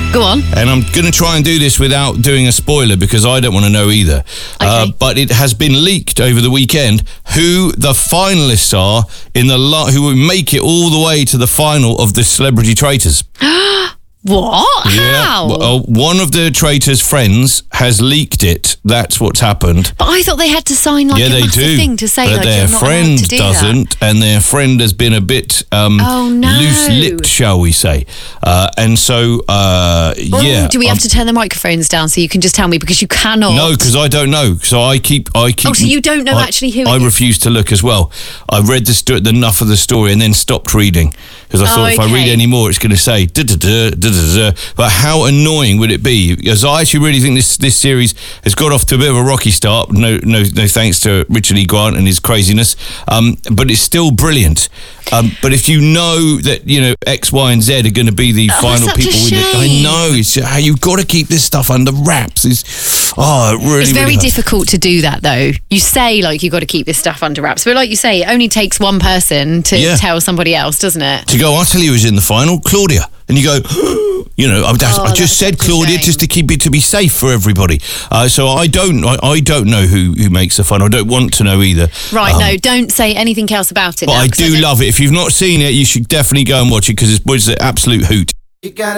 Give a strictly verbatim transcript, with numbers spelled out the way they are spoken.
Go on. And I'm going to try and do this without doing a spoiler because I don't want to know either. Okay. Uh, but it has been leaked over the weekend who the finalists are in the lo- who will make it all the way to the final of the Celebrity Traitors. What? Yeah. How? Well, uh, one of the traitors' friends has leaked it. That's what's happened. But I thought they had to sign like yeah, a they massive do. thing to say but like their you're not friend allowed to do doesn't, that. and their friend has been a bit um, Oh, no. loose-lipped, shall we say? Uh, and so, uh, Oh, yeah. do we have I'm- to turn the microphones down so you can just tell me because you cannot? No, because I don't know. So I keep, I keep. Oh, so you don't know I, actually who it I is? refuse to look as well. I read the sto- the enough of the story and then stopped reading because I Oh, thought if I read okay. any more, it's going to say da da da da da da. But how annoying would it be? Because I actually really think this this series has got off to a bit of a rocky start. No, no, no thanks to Richard E. Grant and his craziness. Um, but it's still brilliant. Um, but if you know that you know X, Y, and Z are going to be the Oh, final such a people, in it, I shame. know it's uh, you've got to keep this stuff under wraps. It's oh, it really, It's very really hurts. difficult to do that, though. You say, like, you've got to keep this stuff under wraps. But like you say, it only takes one person to Yeah. tell somebody else, doesn't it? To go, I'll tell you who's in the final, Claudia. And you go, you know, I, that's, Oh, I just that's said such a Claudia shame. just to keep it to be safe for everybody. Uh, so I don't, I, I don't know who, who makes the final. I don't want to know either. Right, Um, no, don't say anything else about it But now, I 'cause do don't- love it. If you've not seen it, you should definitely go and watch it because it's, it's an absolute hoot. You gotta